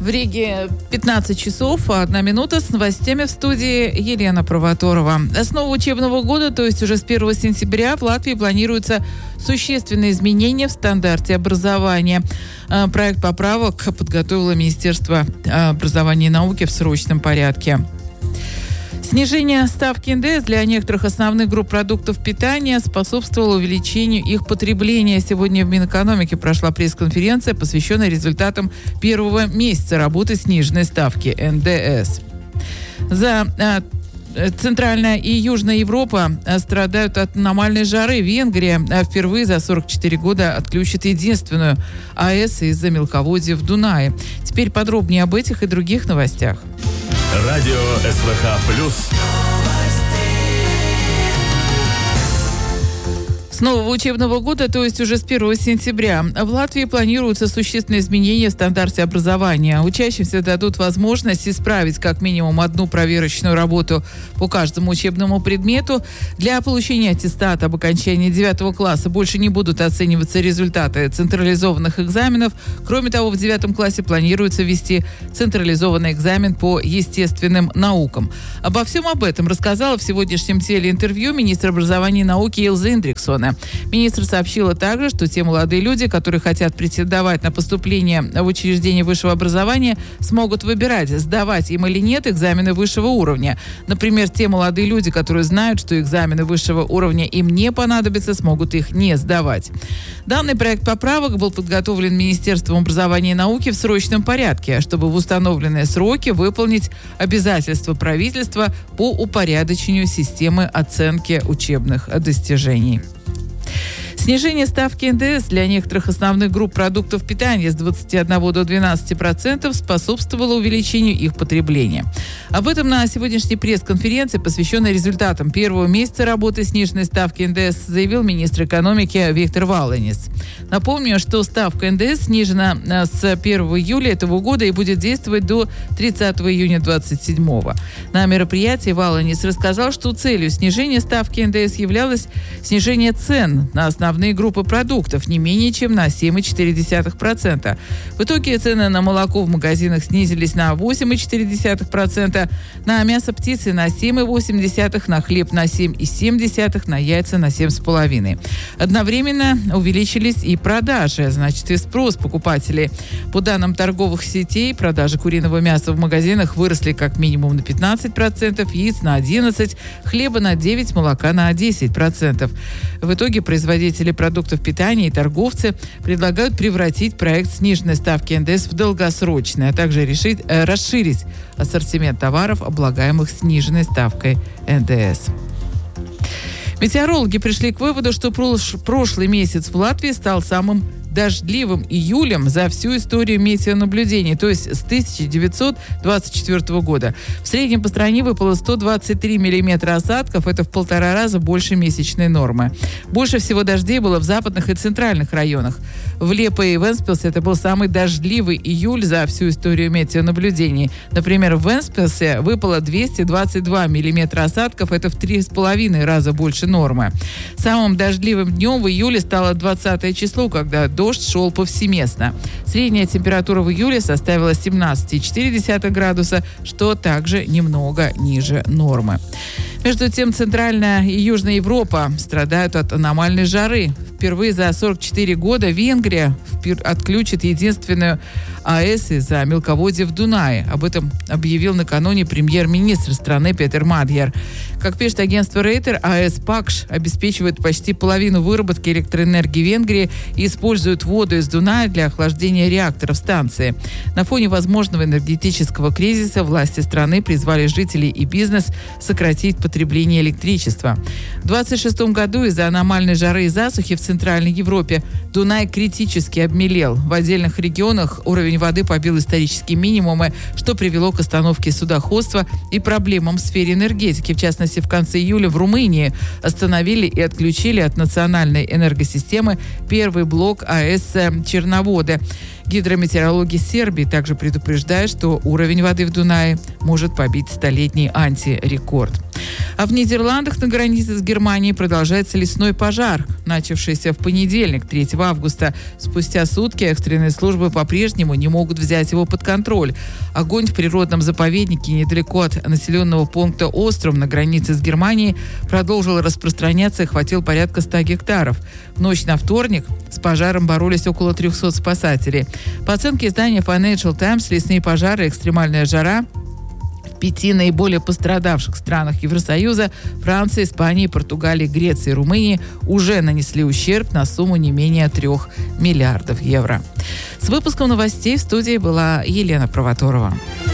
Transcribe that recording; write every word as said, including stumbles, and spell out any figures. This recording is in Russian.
В Риге пятнадцать часов, одна минута, с новостями в студии Елена Провоторова. С нового учебного года, то есть уже с первого сентября, в Латвии планируются существенные изменения в стандарте образования. Проект поправок подготовило Министерство образования и науки в срочном порядке. Снижение ставки эн дэ эс для некоторых основных групп продуктов питания способствовало увеличению их потребления. Сегодня в Минэкономике прошла пресс-конференция, посвященная результатам первого месяца работы сниженной ставки эн дэ эс. За а, Центральная и Южная Европа страдают от аномальной жары. Венгрия впервые за сорок четыре года отключит единственную а эс из-за мелководья в Дунае. Теперь подробнее об этих и других новостях. Радио эс вэ ха плюс. С нового учебного года, то есть уже с первого сентября, в Латвии планируются существенные изменения в стандарте образования. Учащимся дадут возможность исправить как минимум одну проверочную работу по каждому учебному предмету. Для получения аттестата об окончании девятого класса больше не будут оцениваться результаты централизованных экзаменов. Кроме того, в девятом классе планируется ввести централизованный экзамен по естественным наукам. Обо всем об этом рассказала в сегодняшнем телеинтервью министр образования и науки Илза Индриксона. Министр сообщила также, что те молодые люди, которые хотят претендовать на поступление в учреждение высшего образования, смогут выбирать, сдавать им или нет экзамены высшего уровня. Например, те молодые люди, которые знают, что экзамены высшего уровня им не понадобятся, смогут их не сдавать. Данный проект поправок был подготовлен Министерством образования и науки в срочном порядке, чтобы в установленные сроки выполнить обязательства правительства по упорядочению системы оценки учебных достижений. Снижение ставки эн дэ эс для некоторых основных групп продуктов питания с двадцати одного до двенадцати процентов способствовало увеличению их потребления. Об этом на сегодняшней пресс-конференции, посвященной результатам первого месяца работы сниженной ставки эн дэ эс, заявил министр экономики Виктор Валанис. Напомню, что ставка эн дэ эс снижена с первого июля этого года и будет действовать до тридцатого июня двадцать седьмого. На мероприятии Валанис рассказал, что целью снижения ставки эн дэ эс являлось снижение цен на основные группы продуктов не менее чем на семь целых четыре десятых процента. В итоге цены на молоко в магазинах снизились на восемь целых четыре десятых процента, на мясо птицы на семь целых восемь десятых процента, на хлеб на семь целых семь десятых процента, на яйца на семь целых пять десятых процента. Одновременно увеличились и продажи, значит, и спрос покупателей. По данным торговых сетей, продажи куриного мяса в магазинах выросли как минимум на пятнадцать процентов, яиц на одиннадцать процентов, хлеба на девять процентов, молока на десять процентов. В итоге производители продуктов питания и торговцы предлагают превратить проект сниженной ставки эн дэ эс в долгосрочный, а также решить, э, расширить ассортимент товаров, облагаемых сниженной ставкой эн дэ эс. Метеорологи пришли к выводу, что прош- прошлый месяц в Латвии стал самым дождливым июлем за всю историю метеонаблюдений, то есть с тысяча девятьсот двадцать четвёртого года. В среднем по стране выпало сто двадцать три миллиметра осадков, это в полтора раза больше месячной нормы. Больше всего дождей было в западных и центральных районах. В Лепе и Венспилсе это был самый дождливый июль за всю историю метеонаблюдений. Например, в Венспилсе выпало двести двадцать два миллиметра осадков, это в три с половиной раза больше нормы. Самым дождливым днем в июле стало двадцатое число, когда дождь шел повсеместно. Средняя температура в июле составила семнадцать целых четыре десятых градуса, что также немного ниже нормы. Между тем, Центральная и Южная Европа страдают от аномальной жары. Впервые за сорок четыре года Венгрия отключит единственную а эс из-за мелководья в Дунае. Об этом объявил накануне премьер-министр страны Петер Мадьяр. Как пишет агентство Рейтер, а эс Пакш обеспечивает почти половину выработки электроэнергии Венгрии и использует воду из Дуная для охлаждения реакторов станции. На фоне возможного энергетического кризиса власти страны призвали жителей и бизнес сократить потребление электричества. В двадцать шестом году из-за аномальной жары и засухи в Центральной Европе Дунай критически обмелел. В отдельных регионах уровень воды побил исторические минимумы, что привело к остановке судоходства и проблемам в сфере энергетики. В частности, в конце июля в Румынии остановили и отключили от национальной энергосистемы первый блок а эс Черноводы. Гидрометеорологи Сербии также предупреждают, что уровень воды в Дунае может побить столетний антирекорд. А в Нидерландах на границе с Германией продолжается лесной пожар, начавшийся в понедельник, третьего третьего августа. Спустя сутки экстренные службы по-прежнему не могут взять его под контроль. Огонь в природном заповеднике недалеко от населенного пункта Острум на границе с Германией продолжил распространяться и охватил порядка ста гектаров. В ночь на вторник с пожаром боролись около трехсот спасателей. По оценке издания Financial Times, лесные пожары и экстремальная жара в пяти наиболее пострадавших странах Евросоюза – Франции, Испании, Португалии, Греции и Румынии – уже нанесли ущерб на сумму не менее трех миллиардов евро. С выпуском новостей в студии была Елена Провоторова.